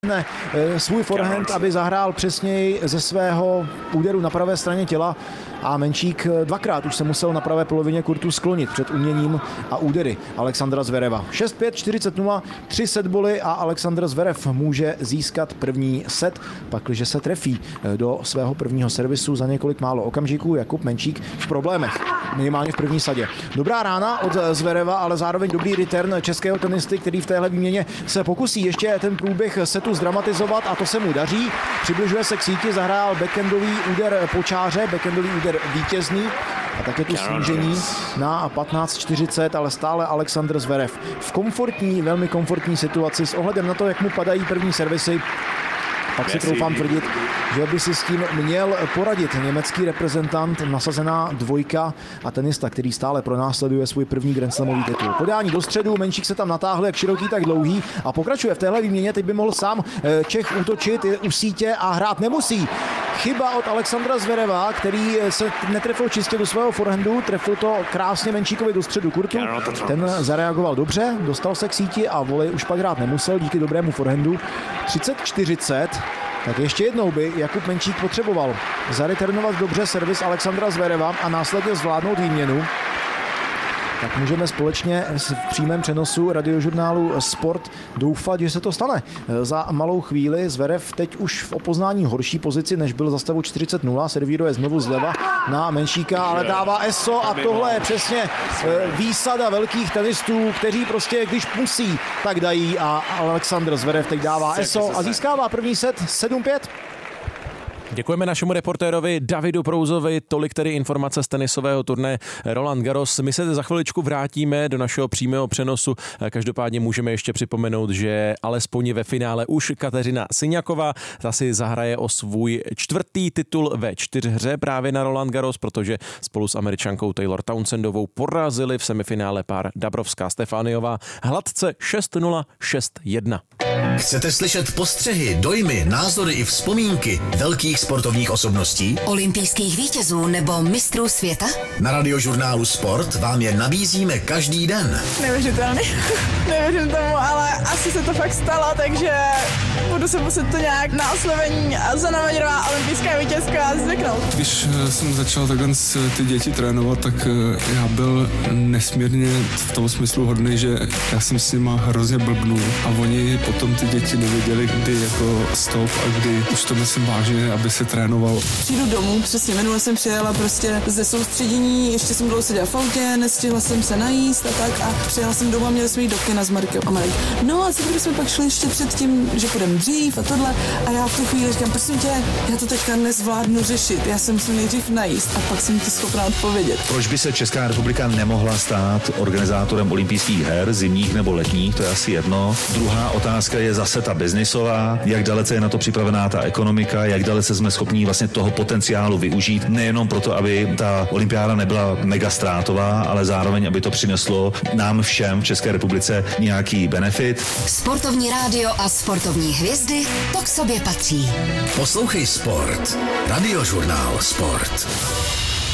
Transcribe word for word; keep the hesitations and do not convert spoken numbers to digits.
Ne, svůj forehand, aby zahrál přesněji ze svého úderu na pravé straně těla a Menčík dvakrát už se musel na pravé polovině kurtu sklonit před uměním a údery Alexandra Zvereva. šest pět, čtyřicet nula, tři setboly a Alexandr Zverev může získat první set, pakliže se trefí do svého prvního servisu za několik málo okamžiků. Jakub Menčík v problémech, minimálně v první sadě. Dobrá rána od Zvereva, ale zároveň dobrý return českého tenisty, který v téhle výměně se pokusí ještě ten průběh setu zdramatizovat a to se mu daří. Přibližuje se k síti, zahrál backendový úder po čáře, backendový úder vítězný a také tu snížení na patnáct čtyřicet, ale stále Alexandr Zverev v komfortní, velmi komfortní situaci s ohledem na to, jak mu padají první servisy. Pak si troufám tvrdit, že by si s tím měl poradit německý reprezentant, nasazená dvojka a tenista, který stále pronásleduje svůj první grandslamový titul. Podání do středu, Menčík se tam natáhl jak široký, tak dlouhý a pokračuje v téhle výměně. Teď by mohl sám Čech útočit, je u sítě a hrát nemusí. Chyba od Alexandra Zvereva, který se netrefil čistě do svého forehandu, trefil to krásně Menčíkovi do středu kurtu. Ten zareagoval dobře, dostal se k síti a volej už pak hrát nemusel díky dobrému forehandu. třicet čtyřicet. Tak ještě jednou by Jakub Menčík potřeboval zareturnovat dobře servis Alexandra Zvereva a následně zvládnout výměnu. Tak můžeme společně v přímém přenosu radiožurnálu Sport doufat, že se to stane. Za malou chvíli Zverev teď už v opoznání horší pozici, než byl za stavu čtyřicet nula. Servíruje znovu zleva na Menčíka, ale dává eso a tohle je přesně výsada velkých tenistů, kteří prostě, když musí, tak dají a Alexandr Zverev teď dává eso a získává první set sedm pět. Děkujeme našemu reportérovi Davidu Prouzovi, tolik tedy informace z tenisového turné Roland Garros. My se za chviličku vrátíme do našeho přímého přenosu. Každopádně můžeme ještě připomenout, že alespoň ve finále už Kateřina Syňaková, ta si zahraje o svůj čtvrtý titul ve čtyřhře právě na Roland Garros, protože spolu s Američankou Taylor Townsendovou porazili v semifinále pár Dabrowská Stefániová hladce šest nula, šest jedna. Chcete slyšet postřehy, dojmy, názory i vzpomínky velkých sportovních osobností? Olympijských vítězů nebo mistrů světa? Na radiožurnálu Sport vám je nabízíme každý den. Neuvěřitelný. Nevěřím tomu, ale asi se to fakt stalo, takže budu se muset to nějak na oslovení Zanamadrová olympijská vítězka zvyknout. Když jsem začal takhle ty děti trénovat, tak já byl nesmírně v tom smyslu hodný, že já jsem s nima hrozně blbnul a oni potom ty děti nevěděli, kdy jako stop a kdy už to myslím vážně, aby se trénoval. Přijdu domů, přesně minule jsem přijela prostě ze soustředění, ještě jsem dlouho seděla v autě, nestihla jsem se najíst a tak a přijela jsem domů a měli jsme jít do kina s Markem a Marek. No a co jsme pak šli ještě před tím, že půjdeme dřív a tohle a já v tu chvíli říkám, prosím tě, já to teďka nezvládnu řešit, já jsem se nejdřív najíst a pak jsem ti schopná odpovědět. Proč by se Česká republika nemohla stát organizátorem olympijských her, zimních nebo letních, to je asi jedno. Druhá otázka je zase ta biznisová, jak dalece je na to připravená ta ekonomika, jak dalece jsme schopní vlastně toho potenciálu využít, nejenom proto, aby ta olympiáda nebyla mega ztrátová, ale zároveň, aby to přineslo nám všem v České republice nějaký benefit. Sportovní rádio a sportovní hvězdy, to k sobě patří. Poslouchej Sport. Radiožurnál Sport.